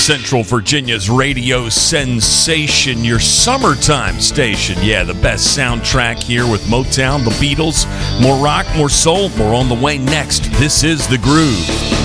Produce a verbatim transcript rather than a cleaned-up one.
Central Virginia's radio sensation, your summertime station. Yeah, the best soundtrack here with Motown, the Beatles. More rock, more soul, more on the way next. This is The Groove.